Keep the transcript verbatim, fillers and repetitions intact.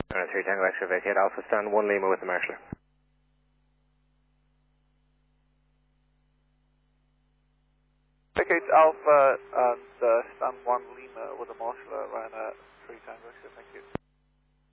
Alright, three Tango Extra vacate Alpha, stand one Lima with the marshaller. Vacate Alpha and uh, stand